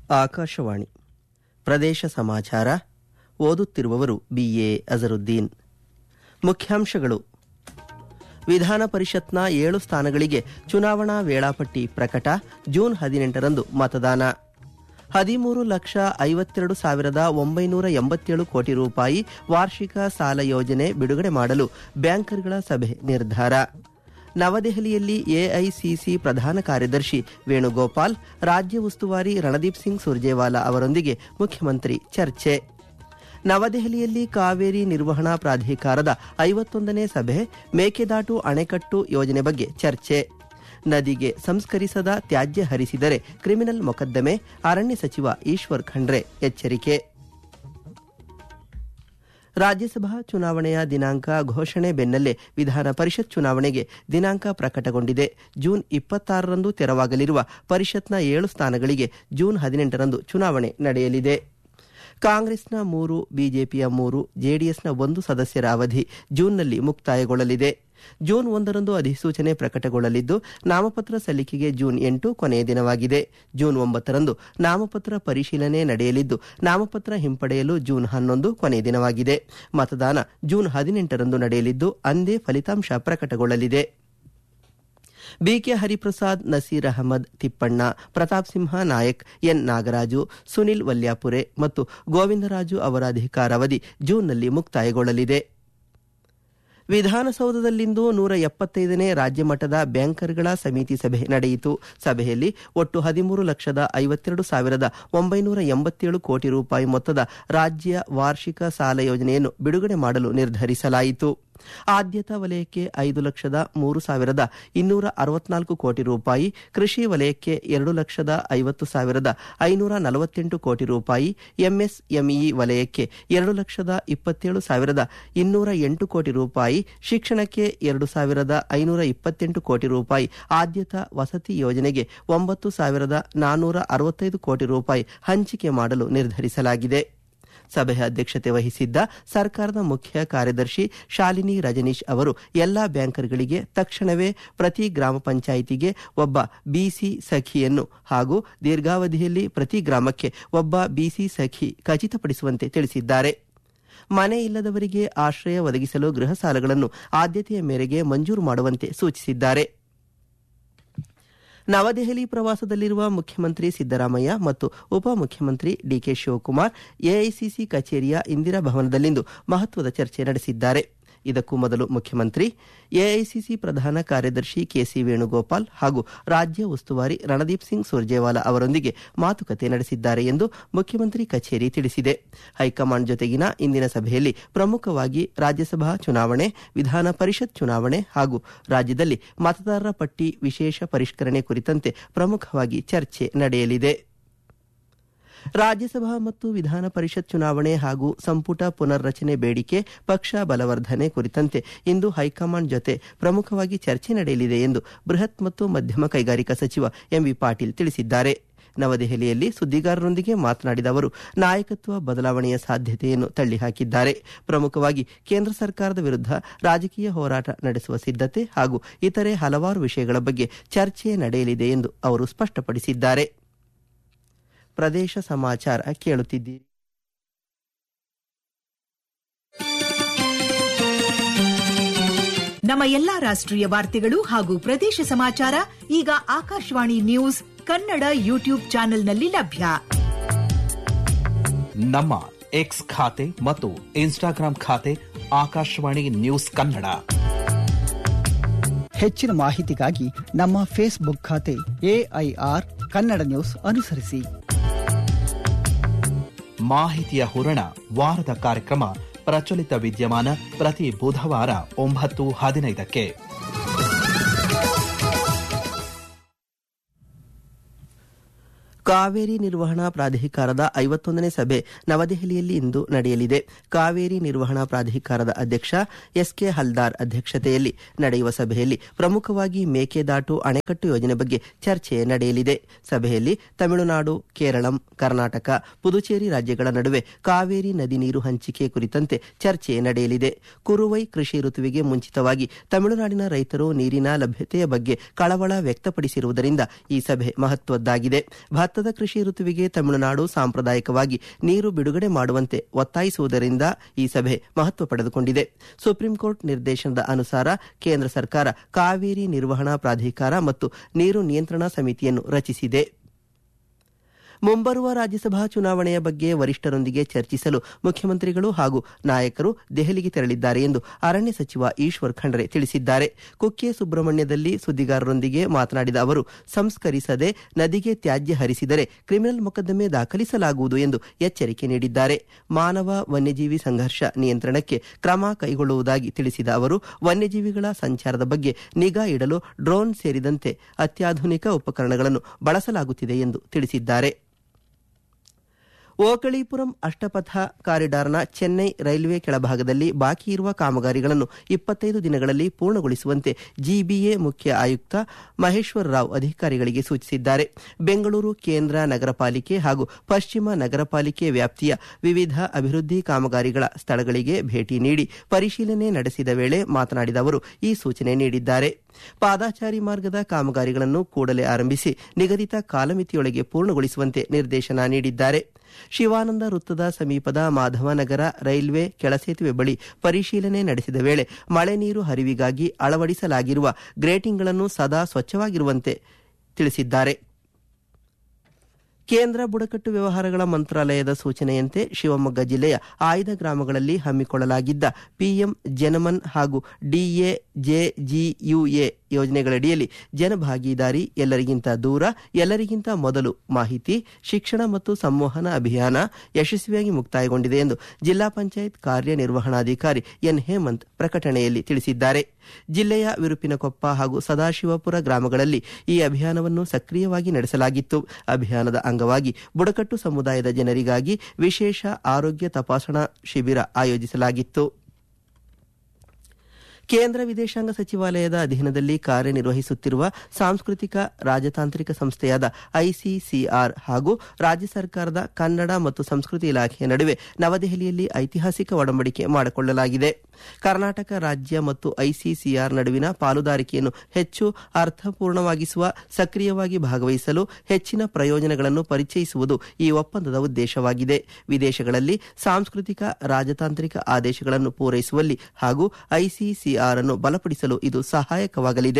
ಆಕಾಶವಾಣಿ ಪ್ರದೇಶ ಸಮಾಚಾರ ಓದುತ್ತಿರುವವರು ಬಿಎ ಅಜರುದ್ದೀನ್. ಮುಖ್ಯಾಂಶಗಳು: ವಿಧಾನ ಪರಿಷತ್ನ 7 ಸ್ಥಾನಗಳಿಗೆ ಚುನಾವಣಾ ವೇಳಾಪಟ್ಟಿ ಪ್ರಕಟ. ಜೂನ್ 18ರಂದು ಮತದಾನ. 13,52,987 ಕೋಟಿ ರೂಪಾಯಿ ವಾರ್ಷಿಕ ಸಾಲ ಯೋಜನೆ ಬಿಡುಗಡೆ ಮಾಡಲು ಬ್ಯಾಂಕರ್ಗಳ ಸಭೆ ನಿರ್ಧಾರ. ನವದೆಹಲಿಯಲ್ಲಿ ಎಐಸಿಸಿ ಪ್ರಧಾನ ಕಾರ್ಯದರ್ಶಿ ವೇಣುಗೋಪಾಲ್, ರಾಜ್ಯ ಉಸ್ತುವಾರಿ ರಣದೀಪ್ ಸಿಂಗ್ ಸುರ್ಜೇವಾಲಾ ಅವರೊಂದಿಗೆ ಮುಖ್ಯಮಂತ್ರಿ ಚರ್ಚೆ. ನವದೆಹಲಿಯಲ್ಲಿ ಕಾವೇರಿ ನಿರ್ವಹಣಾ ಪ್ರಾಧಿಕಾರದ 51ನೇ ಸಭೆ, ಮೇಕೆದಾಟು ಅಣೆಕಟ್ಟು ಯೋಜನೆ ಬಗ್ಗೆ ಚರ್ಚೆ. ನದಿಗೆ ಸಂಸ್ಕರಿಸದ ತ್ಯಾಜ್ಯ ಹರಿಸಿದರೆ ಕ್ರಿಮಿನಲ್ ಮೊಕದ್ದಮೆ, ಅರಣ್ಯ ಸಚಿವ ಈಶ್ವರ್ ಖಂಡ್ರೆ ಎಚ್ಚರಿಕೆ. ರಾಜ್ಯಸಭಾ ಚುನಾವಣೆಯ ದಿನಾಂಕ ಘೋಷಣೆ ಬೆನ್ನಲ್ಲೇ ವಿಧಾನ ಪರಿಷತ್ ಚುನಾವಣೆಗೆ ದಿನಾಂಕ ಪ್ರಕಟಗೊಂಡಿದೆ. ಜೂನ್ 26ರಂದು ತೆರವಾಗಲಿರುವ ಪರಿಷತ್ನ 7 ಸ್ಥಾನಗಳಿಗೆ ಜೂನ್ 18ರಂದು ಚುನಾವಣೆ ನಡೆಯಲಿದೆ. ಕಾಂಗ್ರೆಸ್ನ 3, ಬಿಜೆಪಿಯ 3, ಜೆಡಿಎಸ್ನ 1 ಸದಸ್ಯರ ಅವಧಿ ಜೂನ್ನಲ್ಲಿ ಮುಕ್ತಾಯಗೊಳ್ಳಲಿದೆ. ಜೂನ್ 1ರಂದು ಅಧಿಸೂಚನೆ ಪ್ರಕಟಗೊಳ್ಳಲಿದ್ದು, ನಾಮಪತ್ರ ಸಲ್ಲಿಕೆಗೆ ಜೂನ್ 8 ಕೊನೆಯ ದಿನವಾಗಿದೆ. ಜೂನ್ 9ರಂದು ನಾಮಪತ್ರ ಪರಿಶೀಲನೆ ನಡೆಯಲಿದ್ದು, ನಾಮಪತ್ರ ಹಿಂಪಡೆಯಲು ಜೂನ್ 11 ಕೊನೆಯ ದಿನವಾಗಿದೆ. ಮತದಾನ ಜೂನ್ 18ರಂದು ನಡೆಯಲಿದ್ದು, ಅಂದೇ ಫಲಿತಾಂಶ ಪ್ರಕಟಗೊಳ್ಳಲಿದೆ. ಬಿಕೆ ಹರಿಪ್ರಸಾದ್, ನಸೀರ್ ಅಹಮದ್ ತಿಪ್ಪಣ್ಣ, ಪ್ರತಾಪ್ ಸಿಂಹ ನಾಯಕ್, ಎನ್ ನಾಗರಾಜು, ಸುನಿಲ್ ವಲ್ಯಾಪುರೆ ಮತ್ತು ಗೋವಿಂದರಾಜು ಅವರ ಅಧಿಕಾರಾವಧಿ ಜೂನ್ನಲ್ಲಿ ಮುಕ್ತಾಯಗೊಳ್ಳಲಿದೆ. ವಿಧಾನಸೌಧದಲ್ಲಿಂದು 175ನೇ ರಾಜ್ಯ ಮಟ್ಟದ ಬ್ಯಾಂಕರ್ಗಳ ಸಮಿತಿ ಸಭೆ ನಡೆಯಿತು. ಸಭೆಯಲ್ಲಿ ಒಟ್ಟು 13,52,987 ಕೋಟಿ ರೂಪಾಯಿ ಮೊತ್ತದ ರಾಜ್ಯ ವಾರ್ಷಿಕ ಸಾಲ ಯೋಜನೆಯನ್ನು ಬಿಡುಗಡೆ ಮಾಡಲು ನಿರ್ಧರಿಸಲಾಯಿತು. ಆದ್ಯತಾ ವಲಯಕ್ಕೆ 5,03,264 ಕೋಟಿ ರೂಪಾಯಿ, ಕೃಷಿ ವಲಯಕ್ಕೆ 2,50,548 ಕೋಟಿ ರೂಪಾಯಿ, ಎಂಎಸ್ಎಂಇ ವಲಯಕ್ಕೆ 2,27,208 ಕೋಟಿ ರೂಪಾಯಿ, ಶಿಕ್ಷಣಕ್ಕೆ 2,528 ಕೋಟಿ ರೂಪಾಯಿ, ಆದ್ಯತಾ ವಸತಿ ಯೋಜನೆಗೆ 9,465 ಕೋಟಿ ರೂಪಾಯಿ ಹಂಚಿಕೆ ಮಾಡಲು ನಿರ್ಧರಿಸಲಾಗಿದೆ. ಸಭೆಯ ಅಧ್ಯಕ್ಷತೆ ವಹಿಸಿದ್ದ ಸರ್ಕಾರದ ಮುಖ್ಯ ಕಾರ್ಯದರ್ಶಿ ಶಾಲಿನಿ ರಜನೀಶ್ ಅವರು ಎಲ್ಲಾ ಬ್ಯಾಂಕರ್ಗಳಿಗೆ ತಕ್ಷಣವೇ ಪ್ರತಿ ಗ್ರಾಮ ಪಂಚಾಯಿತಿಗೆ ಒಬ್ಬ ಬಿಸಿ ಸಖಿಯನ್ನು ಹಾಗೂ ದೀರ್ಘಾವಧಿಯಲ್ಲಿ ಪ್ರತಿ ಗ್ರಾಮಕ್ಕೆ ಒಬ್ಬ ಬಿಸಿ ಸಖಿ ಖಚಿತಪಡಿಸುವಂತೆ ತಿಳಿಸಿದ್ದಾರೆ. ಮನೆ ಇಲ್ಲದವರಿಗೆ ಆಶ್ರಯ ಒದಗಿಸಲು ಗೃಹ ಸಾಲಗಳನ್ನು ಆದ್ಯತೆಯ ಮೇರೆಗೆ ಮಂಜೂರು ಮಾಡುವಂತೆ ಸೂಚಿಸಿದ್ದಾರೆ. ನವದೆಹಲಿ ಪ್ರವಾಸದಲ್ಲಿರುವ ಮುಖ್ಯಮಂತ್ರಿ ಸಿದ್ದರಾಮಯ್ಯ ಮತ್ತು ಉಪಮುಖ್ಯಮಂತ್ರಿ ಡಿಕೆ ಶಿವಕುಮಾರ್ ಎಐಸಿಸಿ ಕಚೇರಿಯ ಇಂದಿರಾ ಭವನದಲ್ಲಿಂದು ಮಹತ್ವದ ಚರ್ಚೆ ನಡೆಸಿದ್ದಾರೆ. ಇದಕ್ಕೂ ಮೊದಲು ಮುಖ್ಯಮಂತ್ರಿ ಎಐಸಿಸಿ ಪ್ರಧಾನ ಕಾರ್ಯದರ್ಶಿ ಕೆಸಿ ವೇಣುಗೋಪಾಲ್ ಹಾಗೂ ರಾಜ್ಯ ಉಸ್ತುವಾರಿ ರಣದೀಪ್ ಸಿಂಗ್ ಸುರ್ಜೇವಾಲಾ ಅವರೊಂದಿಗೆ ಮಾತುಕತೆ ನಡೆಸಿದ್ದಾರೆ ಎಂದು ಮುಖ್ಯಮಂತ್ರಿ ಕಚೇರಿ ತಿಳಿಸಿದೆ. ಹೈಕಮಾಂಡ್ ಜೊತೆಗಿನ ಇಂದಿನ ಸಭೆಯಲ್ಲಿ ಪ್ರಮುಖವಾಗಿ ರಾಜ್ಯಸಭಾ ಚುನಾವಣೆ, ವಿಧಾನ ಪರಿಷತ್ ಚುನಾವಣೆ ಹಾಗೂ ರಾಜ್ಯದಲ್ಲಿ ಮತದಾರರ ಪಟ್ಟಿ ವಿಶೇಷ ಪರಿಷ್ಕರಣೆ ಕುರಿತಂತೆ ಪ್ರಮುಖವಾಗಿ ಚರ್ಚೆ ನಡೆಯಲಿದೆ. ರಾಜ್ಯಸಭಾ ಮತ್ತು ವಿಧಾನ ಪರಿಷತ್ ಚುನಾವಣೆ ಹಾಗೂ ಸಂಪುಟ ಪುನರ್ರಚನೆ ಬೇಡಿಕೆ, ಪಕ್ಷ ಬಲವರ್ಧನೆ ಕುರಿತಂತೆ ಇಂದು ಹೈಕಮಾಂಡ್ ಜೊತೆ ಪ್ರಮುಖವಾಗಿ ಚರ್ಚೆ ನಡೆಯಲಿದೆ ಎಂದು ಬೃಹತ್ ಮತ್ತು ಮಧ್ಯಮ ಕೈಗಾರಿಕಾ ಸಚಿವ ಎಂಬಿ ಪಾಟೀಲ್ ತಿಳಿಸಿದ್ದಾರೆ. ನವದೆಹಲಿಯಲ್ಲಿ ಸುದ್ದಿಗಾರರೊಂದಿಗೆ ಮಾತನಾಡಿದ ಅವರು, ನಾಯಕತ್ವ ಬದಲಾವಣೆಯ ಸಾಧ್ಯತೆಯನ್ನು ತಳ್ಳಿಹಾಕಿದ್ದಾರೆ. ಪ್ರಮುಖವಾಗಿ ಕೇಂದ್ರ ಸರ್ಕಾರದ ವಿರುದ್ಧ ರಾಜಕೀಯ ಹೋರಾಟ ನಡೆಸುವ ಸಿದ್ಧತೆ ಹಾಗೂ ಇತರೆ ಹಲವಾರು ವಿಷಯಗಳ ಬಗ್ಗೆ ಚರ್ಚೆ ನಡೆಯಲಿದೆ ಎಂದು ಅವರು ಸ್ಪಷ್ಟಪಡಿಸಿದ್ದಾರೆ. ಪ್ರದೇಶ ಸಮಾಚಾರ ಕೇಳುತ್ತಿದ್ದೀರಿ. ನಮ್ಮ ಎಲ್ಲಾ ರಾಷ್ಟ್ರೀಯ ವಾರ್ತೆಗಳು ಹಾಗೂ ಪ್ರದೇಶ ಸಮಾಚಾರ ಈಗ ಆಕಾಶವಾಣಿ ನ್ಯೂಸ್ ಕನ್ನಡ ಯೂಟ್ಯೂಬ್ ಚಾನೆಲ್ನಲ್ಲಿ ಲಭ್ಯ. ನಮ್ಮ ಎಕ್ಸ್ ಖಾತೆ ಮತ್ತು ಇನ್ಸ್ಟಾಗ್ರಾಂ ಖಾತೆ ಆಕಾಶವಾಣಿ ನ್ಯೂಸ್ ಕನ್ನಡ. ಹೆಚ್ಚಿನ ಮಾಹಿತಿಗಾಗಿ ನಮ್ಮ ಫೇಸ್ಬುಕ್ ಖಾತೆ ಎಐಆರ್ ಕನ್ನಡ ನ್ಯೂಸ್ ಅನುಸರಿಸಿ. ಮಾಹಿತಿಯ ಹೂರಣ ವಾರದ ಕಾರ್ಯಕ್ರಮ ಪ್ರಚಲಿತ ವಿದ್ಯಮಾನ ಪ್ರತಿ ಬುಧವಾರ 9:15ಕ್ಕೆ. ಕಾವೇರಿ ನಿರ್ವಹಣಾ ಪ್ರಾಧಿಕಾರದ 51ನೇ ಸಭೆ ನವದೆಹಲಿಯಲ್ಲಿ ಇಂದು ನಡೆಯಲಿದೆ. ಕಾವೇರಿ ನಿರ್ವಹಣಾ ಪ್ರಾಧಿಕಾರದ ಅಧ್ಯಕ್ಷ ಎಸ್ಕೆ ಹಲ್ದಾರ್ ಅಧ್ಯಕ್ಷತೆಯಲ್ಲಿ ನಡೆಯುವ ಸಭೆಯಲ್ಲಿ ಪ್ರಮುಖವಾಗಿ ಮೇಕೆದಾಟು ಅಣೆಕಟ್ಟು ಯೋಜನೆ ಬಗ್ಗೆ ಚರ್ಚೆ ನಡೆಯಲಿದೆ. ಸಭೆಯಲ್ಲಿ ತಮಿಳುನಾಡು, ಕೇರಳಂ, ಕರ್ನಾಟಕ, ಪುದುಚೇರಿ ರಾಜ್ಯಗಳ ನಡುವೆ ಕಾವೇರಿ ನದಿ ನೀರು ಹಂಚಿಕೆ ಕುರಿತಂತೆ ಚರ್ಚೆ ನಡೆಯಲಿದೆ. ಕುರುವೈ ಕೃಷಿ ಋತುವಿಗೆ ಮುಂಚಿತವಾಗಿ ತಮಿಳುನಾಡಿನ ರೈತರು ನೀರಿನ ಲಭ್ಯತೆಯ ಬಗ್ಗೆ ಕಳವಳ ವ್ಯಕ್ತಪಡಿಸಿರುವುದರಿಂದ ಈ ಸಭೆ ಮಹತ್ವದ್ದಾಗಿದೆ. ಭತ್ತ ಭತ್ತದ ಕೃಷಿ ಋತುವಿಗೆ ತಮಿಳುನಾಡು ಸಾಂಪ್ರದಾಯಿಕವಾಗಿ ನೀರು ಬಿಡುಗಡೆ ಮಾಡುವಂತೆ ಒತ್ತಾಯಿಸುವುದರಿಂದ ಈ ಸಭೆ ಮಹತ್ವ ಪಡೆದುಕೊಂಡಿದೆ. ಸುಪ್ರೀಂ ಕೋರ್ಟ್ ನಿರ್ದೇಶನದ ಅನುಸಾರ ಕೇಂದ್ರ ಸರ್ಕಾರ ಕಾವೇರಿ ನಿರ್ವಹಣಾ ಪ್ರಾಧಿಕಾರ ಮತ್ತು ನೀರು ನಿಯಂತ್ರಣ ಸಮಿತಿಯನ್ನು ರಚಿಸಿದೆ. ಮುಂಬರುವ ರಾಜ್ಯಸಭಾ ಚುನಾವಣೆಯ ಬಗ್ಗೆ ವರಿಷ್ಠರೊಂದಿಗೆ ಚರ್ಚಿಸಲು ಮುಖ್ಯಮಂತ್ರಿಗಳು ಹಾಗೂ ನಾಯಕರು ದೆಹಲಿಗೆ ತೆರಳಿದ್ದಾರೆ ಎಂದು ಅರಣ್ಯ ಸಚಿವ ಈಶ್ವರ್ ಖಂಡ್ರೆ ತಿಳಿಸಿದ್ದಾರೆ. ಕುಕ್ಕೆ ಸುಬ್ರಹ್ಮಣ್ಯದಲ್ಲಿ ಸುದ್ದಿಗಾರರೊಂದಿಗೆ ಮಾತನಾಡಿದ ಅವರು, ಸಂಸ್ಕರಿಸದೆ ನದಿಗೆ ತ್ಯಾಜ್ಯ ಹರಿಸಿದರೆ ಕ್ರಿಮಿನಲ್ ಮೊಕದ್ದಮೆ ದಾಖಲಿಸಲಾಗುವುದು ಎಂದು ಎಚ್ಚರಿಕೆ ನೀಡಿದ್ದಾರೆ. ಮಾನವ ವನ್ಯಜೀವಿ ಸಂಘರ್ಷ ನಿಯಂತ್ರಣಕ್ಕೆ ಕ್ರಮ ಕೈಗೊಳ್ಳುವುದಾಗಿ ತಿಳಿಸಿದ ಅವರು, ವನ್ಯಜೀವಿಗಳ ಸಂಚಾರದ ಬಗ್ಗೆ ನಿಗಾ ಇಡಲು ಡ್ರೋನ್ ಸೇರಿದಂತೆ ಅತ್ಯಾಧುನಿಕ ಉಪಕರಣಗಳನ್ನು ಬಳಸಲಾಗುತ್ತಿದೆ ಎಂದು ತಿಳಿಸಿದ್ದಾರೆ. ಓಕಳೀಪುರಂ ಅಷ್ಟಪಥ ಕಾರಿಡಾರ್ನ ಚೆನ್ನೈ ರೈಲ್ವೆ ಕೆಳಭಾಗದಲ್ಲಿ ಬಾಕಿ ಇರುವ ಕಾಮಗಾರಿಗಳನ್ನು 25 ದಿನಗಳಲ್ಲಿ ಪೂರ್ಣಗೊಳಿಸುವಂತೆ ಜಿಬಿಎ ಮುಖ್ಯ ಆಯುಕ್ತ ಮಹೇಶ್ವರ ರಾವ್ ಅಧಿಕಾರಿಗಳಿಗೆ ಸೂಚಿಸಿದ್ದಾರೆ. ಬೆಂಗಳೂರು ಕೇಂದ್ರ ನಗರ ಪಾಲಿಕೆ ಹಾಗೂ ಪಶ್ಚಿಮ ನಗರ ಪಾಲಿಕೆ ವ್ಯಾಪ್ತಿಯ ವಿವಿಧ ಅಭಿವೃದ್ಧಿ ಕಾಮಗಾರಿಗಳ ಸ್ಥಳಗಳಿಗೆ ಭೇಟಿ ನೀಡಿ ಪರಿಶೀಲನೆ ನಡೆಸಿದ ವೇಳೆ ಮಾತನಾಡಿದ ಅವರು ಈ ಸೂಚನೆ ನೀಡಿದ್ದಾರೆ. ಪಾದಾಚಾರಿ ಮಾರ್ಗದ ಕಾಮಗಾರಿಗಳನ್ನು ಕೂಡಲೇ ಆರಂಭಿಸಿ ನಿಗದಿತ ಕಾಲಮಿತಿಯೊಳಗೆ ಪೂರ್ಣಗೊಳಿಸುವಂತೆ ನಿರ್ದೇಶನ ನೀಡಿದ್ದಾರೆ. ಶಿವಾನಂದ ವೃತ್ತದ ಸಮೀಪದ ಮಾಧವನಗರ ರೈಲ್ವೆ ಕೆಳಸೇತುವೆ ಬಳಿ ಪರಿಶೀಲನೆ ನಡೆಸಿದ ವೇಳೆ ಮಳೆ ನೀರು ಹರಿವಿಗಾಗಿ ಅಳವಡಿಸಲಾಗಿರುವ ಗ್ರೇಟಿಂಗ್ಗಳನ್ನು ಸದಾ ಸ್ವಚ್ಛವಾಗಿರುವಂತೆ ತಿಳಿಸಿದ್ದಾರೆ. ಕೇಂದ್ರ ಬುಡಕಟ್ಟು ವ್ಯವಹಾರಗಳ ಮಂತ್ರಾಲಯದ ಸೂಚನೆಯಂತೆ ಶಿವಮೊಗ್ಗ ಜಿಲ್ಲೆಯ ಆಯ್ದ ಗ್ರಾಮಗಳಲ್ಲಿ ಹಮ್ಮಿಕೊಳ್ಳಲಾಗಿದ್ದ ಪಿಎಂ ಜನಮನ್ ಹಾಗೂ ಡಿಎಜೆಜಿಯುಎ ಯೋಜನೆಗಳಡಿಯಲ್ಲಿ ಜನಭಾಗೀದಾರಿ ಎಲ್ಲರಿಗಿಂತ ದೂರ ಎಲ್ಲರಿಗಿಂತ ಮೊದಲು ಮಾಹಿತಿ ಶಿಕ್ಷಣ ಮತ್ತು ಸಂವಹನ ಅಭಿಯಾನ ಯಶಸ್ವಿಯಾಗಿ ಮುಕ್ತಾಯಗೊಂಡಿದೆ ಎಂದು ಜಿಲ್ಲಾ ಪಂಚಾಯತ್ ಕಾರ್ಯನಿರ್ವಹಣಾಧಿಕಾರಿ ಎನ್ ಹೇಮಂತ್ ಪ್ರಕಟಣೆಯಲ್ಲಿ ತಿಳಿಸಿದ್ದಾರೆ. ಜಿಲ್ಲೆಯ ವಿರುಪಿನಕೊಪ್ಪ ಹಾಗೂ ಸದಾಶಿವಪುರ ಗ್ರಾಮಗಳಲ್ಲಿ ಈ ಅಭಿಯಾನವನ್ನು ಸಕ್ರಿಯವಾಗಿ ನಡೆಸಲಾಗಿತ್ತು. ಅಭಿಯಾನದ ಅಂಗವಾಗಿ ಬುಡಕಟ್ಟು ಸಮುದಾಯದ ಜನರಿಗಾಗಿ ವಿಶೇಷ ಆರೋಗ್ಯ ತಪಾಸಣಾ ಶಿಬಿರ ಆಯೋಜಿಸಲಾಗಿತ್ತು. ಕೇಂದ್ರ ವಿದೇಶಾಂಗ ಸಚಿವಾಲಯದ ಅಧೀನದಲ್ಲಿ ಕಾರ್ಯನಿರ್ವಹಿಸುತ್ತಿರುವ ಸಾಂಸ್ಕೃತಿಕ ರಾಜತಾಂತ್ರಿಕ ಸಂಸ್ಥೆಯಾದ ಐಸಿಸಿಆರ್ ಹಾಗೂ ರಾಜ್ಯ ಸರ್ಕಾರದ ಕನ್ನಡ ಮತ್ತು ಸಂಸ್ಕೃತಿ ಇಲಾಖೆಯ ನಡುವೆ ನವದೆಹಲಿಯಲ್ಲಿ ಐತಿಹಾಸಿಕ ಒಡಂಬಡಿಕೆ ಮಾಡಿಕೊಳ್ಳಲಾಗಿದೆ. ಕರ್ನಾಟಕ ರಾಜ್ಯ ಮತ್ತು ಐಸಿಸಿಆರ್ ನಡುವಿನ ಪಾಲುದಾರಿಕೆಯನ್ನು ಹೆಚ್ಚು ಅರ್ಥಪೂರ್ಣವಾಗಿಸುವ, ಸಕ್ರಿಯವಾಗಿ ಭಾಗವಹಿಸಲು, ಹೆಚ್ಚಿನ ಪ್ರಯೋಜನಗಳನ್ನು ಪರಿಚಯಿಸುವುದು ಈ ಒಪ್ಪಂದದ ಉದ್ದೇಶವಾಗಿದೆ. ವಿದೇಶಗಳಲ್ಲಿ ಸಾಂಸ್ಕೃತಿಕ ರಾಜತಾಂತ್ರಿಕ ಆದೇಶಗಳನ್ನು ಪೂರೈಸುವಲ್ಲಿ ಹಾಗೂ ಐಸಿಸಿಆರ್ ಅನ್ನು ಬಲಪಡಿಸಲು ಇದು ಸಹಾಯಕವಾಗಲಿದೆ.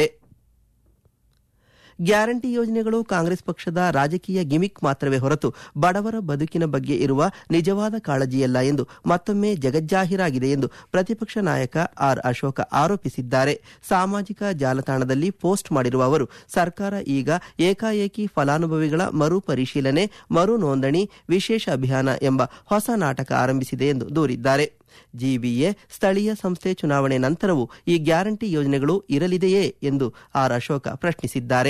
ಗ್ಯಾರಂಟಿ ಯೋಜನೆಗಳು ಕಾಂಗ್ರೆಸ್ ಪಕ್ಷದ ರಾಜಕೀಯ ಗಿಮಿಕ್ ಮಾತ್ರವೇ ಹೊರತು ಬಡವರ ಬದುಕಿನ ಬಗ್ಗೆ ಇರುವ ನಿಜವಾದ ಕಾಳಜಿಯಲ್ಲ ಎಂದು ಮತ್ತೊಮ್ಮೆ ಜಗಜ್ಜಾಹೀರಾಗಿದೆ ಎಂದು ಪ್ರತಿಪಕ್ಷ ನಾಯಕ ಆರ್ ಅಶೋಕ ಆರೋಪಿಸಿದ್ದಾರೆ. ಸಾಮಾಜಿಕ ಜಾಲತಾಣದಲ್ಲಿ ಪೋಸ್ಟ್ ಮಾಡಿರುವ ಅವರು, ಸರ್ಕಾರ ಈಗ ಏಕಾಏಕಿ ಫಲಾನುಭವಿಗಳ ಮರು ಪರಿಶೀಲನೆ, ಮರು ನೋಂದಣಿ ವಿಶೇಷ ಅಭಿಯಾನ ಎಂಬ ಹೊಸ ನಾಟಕ ಆರಂಭಿಸಿದೆ ಎಂದು ದೂರಿದ್ದಾರೆ. ಜಿಬಿಎ ಸ್ಥಳೀಯ ಸಂಸ್ಥೆ ಚುನಾವಣೆ ನಂತರವೂ ಈ ಗ್ಯಾರಂಟಿ ಯೋಜನೆಗಳು ಇರಲಿದೆಯೇ ಎಂದು ಆರ್ ಅಶೋಕ ಪ್ರಶ್ನಿಸಿದ್ದಾರೆ.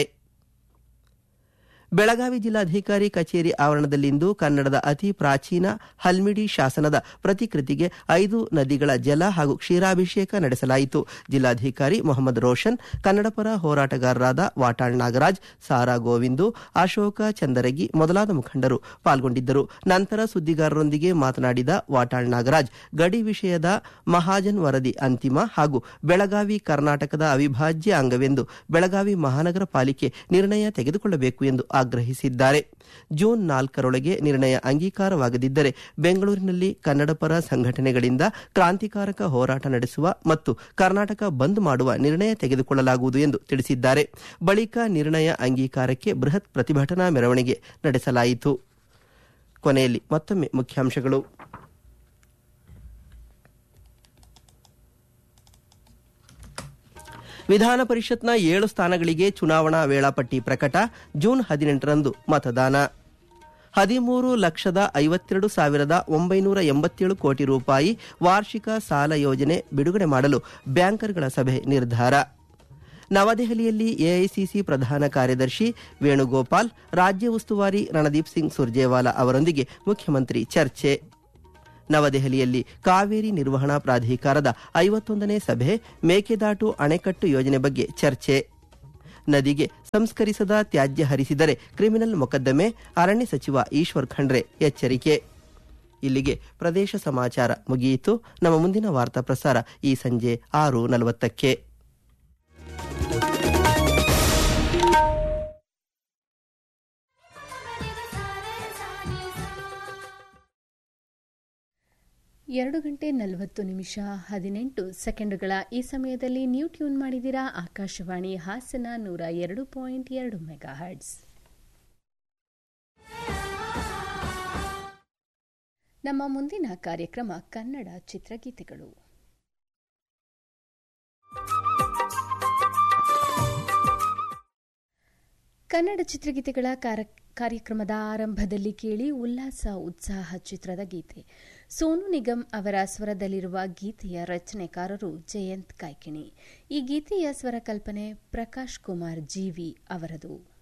ಬೆಳಗಾವಿ ಜಿಲ್ಲಾಧಿಕಾರಿ ಕಚೇರಿ ಆವರಣದಲ್ಲಿಂದು ಕನ್ನಡದ ಅತಿ ಪ್ರಾಚೀನ ಹಲ್ಮಿಡಿ ಶಾಸನದ ಪ್ರತಿಕೃತಿಗೆ 5 ನದಿಗಳ ಜಲ ಹಾಗೂ ಕ್ಷೀರಾಭಿಷೇಕ ನಡೆಸಲಾಯಿತು. ಜಿಲ್ಲಾಧಿಕಾರಿ ಮೊಹಮ್ಮದ್ ರೋಷನ್, ಕನ್ನಡಪರ ಹೋರಾಟಗಾರರಾದ ವಾಟಾಳ್ ನಾಗರಾಜ್, ಸಾರಾ ಗೋವಿಂದು, ಅಶೋಕ ಚಂದರಗಿ ಮೊದಲಾದ ಮುಖಂಡರು ಪಾಲ್ಗೊಂಡಿದ್ದರು. ನಂತರ ಸುದ್ದಿಗಾರರೊಂದಿಗೆ ಮಾತನಾಡಿದ ವಾಟಾಳ್ ನಾಗರಾಜ್, ಗಡಿ ವಿಷಯದ ಮಹಾಜನ್ ವರದಿ ಅಂತಿಮ ಹಾಗೂ ಬೆಳಗಾವಿ ಕರ್ನಾಟಕದ ಅವಿಭಾಜ್ಯ ಅಂಗವೆಂದು ಬೆಳಗಾವಿ ಮಹಾನಗರ ಪಾಲಿಕೆ ನಿರ್ಣಯ ತೆಗೆದುಕೊಳ್ಳಬೇಕು ಎಂದು ಆಗ್ರಹಿಸಿದ್ದಾರೆ. ಜೂನ್ 4ರೊಳಗೆ ನಿರ್ಣಯ ಅಂಗೀಕಾರವಾಗದಿದ್ದರೆ ಬೆಂಗಳೂರಿನಲ್ಲಿ ಕನ್ನಡಪರ ಸಂಘಟನೆಗಳಿಂದ ಕ್ರಾಂತಿಕಾರಕ ಹೋರಾಟ ನಡೆಸುವ ಮತ್ತು ಕರ್ನಾಟಕ ಬಂದ್ ಮಾಡುವ ನಿರ್ಣಯ ತೆಗೆದುಕೊಳ್ಳಲಾಗುವುದು ಎಂದು ತಿಳಿಸಿದ್ದಾರೆ. ಬಳಿಕ ನಿರ್ಣಯ ಅಂಗೀಕಾರಕ್ಕೆ ಬೃಹತ್ ಪ್ರತಿಭಟನಾ ಮೆರವಣಿಗೆ ನಡೆಸಲಾಯಿತು. ಕೊನೆಯಲ್ಲಿ ಮತ್ತೊಮ್ಮೆ ಮುಖ್ಯಾಂಶಗಳು. ವಿಧಾನ ಪರಿಷತ್ನ 7 ಸ್ಥಾನಗಳಿಗೆ ಚುನಾವಣಾ ವೇಳಾಪಟ್ಟಿ ಪ್ರಕಟ. ಜೂನ್ 18ರಂದು ಮತದಾನ. 13,52,987 ಕೋಟಿ ರೂಪಾಯಿ ವಾರ್ಷಿಕ ಸಾಲ ಯೋಜನೆ ಬಿಡುಗಡೆ ಮಾಡಲು ಬ್ಯಾಂಕರ್ಗಳ ಸಭೆ ನಿರ್ಧಾರ. ನವದೆಹಲಿಯಲ್ಲಿ ಎಐಸಿಸಿ ಪ್ರಧಾನ ಕಾರ್ಯದರ್ಶಿ ವೇಣುಗೋಪಾಲ್, ರಾಜ್ಯ ಉಸ್ತುವಾರಿ ರಣದೀಪ್ ಸಿಂಗ್ ಸುರ್ಜೇವಾಲಾ ಅವರೊಂದಿಗೆ ಮುಖ್ಯಮಂತ್ರಿ ಚರ್ಚೆ. ನವದೆಹಲಿಯಲ್ಲಿ ಕಾವೇರಿ ನಿರ್ವಹಣಾ ಪ್ರಾಧಿಕಾರದ 51ನೇ ಸಭೆ, ಮೇಕೆದಾಟು ಅಣೆಕಟ್ಟು ಯೋಜನೆ ಬಗ್ಗೆ ಚರ್ಚೆ. ನದಿಗೆ ಸಂಸ್ಕರಿಸದ ತ್ಯಾಜ್ಯ ಹರಿಸಿದರೆ ಕ್ರಿಮಿನಲ್ ಮೊಕದ್ದಮೆ, ಅರಣ್ಯ ಸಚಿವ ಈಶ್ವರ್ ಖಂಡ್ರೆ ಎಚ್ಚರಿಕೆ. ಇಲ್ಲಿಗೆ ಪ್ರದೇಶ ಸಮಾಚಾರ ಮುಗಿಯಿತು. ನಮ್ಮ ಮುಂದಿನ ವಾರ್ತಾ ಪ್ರಸಾರ ಈ ಸಂಜೆ 6:40ಕ್ಕೆ. 2:40 ಈ ಸಮಯದಲ್ಲಿ ನೀವು ಟ್ಯೂನ್ ಮಾಡಿದಿರಾ ಆಕಾಶವಾಣಿ ಹಾಸನ 102.2 ಮೆಗಾಹರ್ಟ್ಸ್. ನಮ್ಮ ಮುಂದಿನ ಕಾರ್ಯಕ್ರಮ ಕನ್ನಡ ಚಿತ್ರಗೀತೆಗಳು. ಕನ್ನಡ ಚಿತ್ರಗೀತೆಗಳ ಕಾರ್ಯಕ್ರಮದ ಆರಂಭದಲ್ಲಿ ಕೇಳಿ ಉಲ್ಲಾಸ ಉತ್ಸಾಹ ಚಿತ್ರದ ಗೀತೆ. ಸೋನು ನಿಗಮ್ ಅವರ ಸ್ವರದಲ್ಲಿರುವ ಗೀತೆಯ ರಚನೆಕಾರರು ಜಯಂತ್ ಕಾಯ್ಕಿಣಿ. ಈ ಗೀತೆಯ ಸ್ವರ ಕಲ್ಪನೆ ಪ್ರಕಾಶ್ ಕುಮಾರ್ ಜೀವಿ ಅವರದು.